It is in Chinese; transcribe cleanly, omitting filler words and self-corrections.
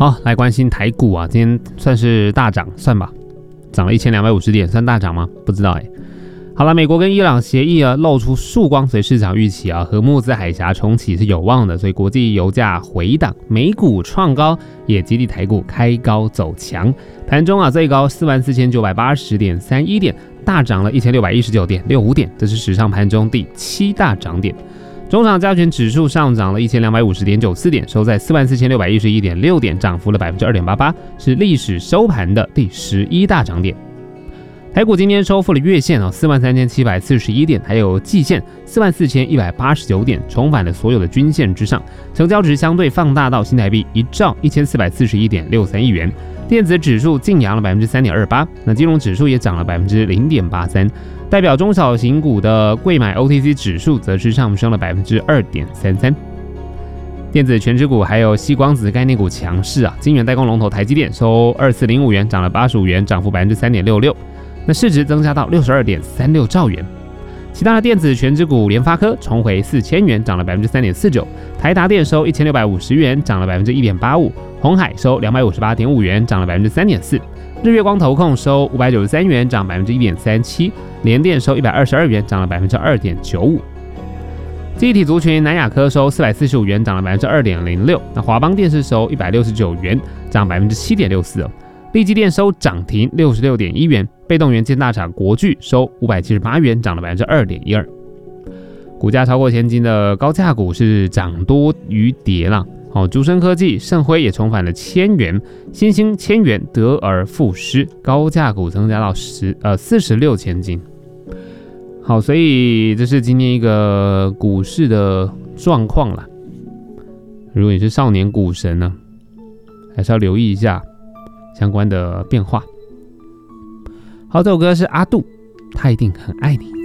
好，来关心台股啊，今天算是大涨，算吧，涨了1250点，算大涨吗？不知道好了，美国跟伊朗协议露出曙光，所以市场预期荷木兹海峡重启是有望的，所以国际油价回档，美股创高，也激励台股开高走强。盘中最高44980.31点，大涨了1619.65点，这是史上盘中第7大涨点。中场加权指数上涨了1250.94点，收在44611.6点，涨幅了2.88%，是历史收盘的第11大涨点。台股今天收复了月线43741点，还有季线44189点，重返了所有的均线之上，成交值相对放大到新台币1兆1441.63亿元。电子指数净扬了3.28%，那金融指数也涨了0.83%，代表中小型股的贵买 OTC 指数则是上升了2.33%。电子全指股还有矽光子概念股强势晶圆代工龙头台积电收2405元，涨了85元，涨幅3.66%，那市值增加到62.36兆元。其他的电子全指股，联发科重回4000元，涨了3.49%，台达电收1650元，涨了1.85%，鸿海收258.5元，涨了3.4%，日月光投控收593元，涨1.37%，联电收122元，涨了2.95%。记忆体族群，南亚科收445元，涨了2.06%，那华邦电视收169元，涨7.64%。力积电收涨停66.1元，被动元件大厂国巨收578元，涨了2.12%。股价超过千金的高价股是涨多于跌了。竹升科技、盛辉也重返了1000元，新兴1000元得而复失，高价股增加到46千金。好，所以这是今天一个股市的状况啦。如果你是少年股神呢，还是要留意一下相关的变化。好，这首歌是阿杜，他一定很爱你。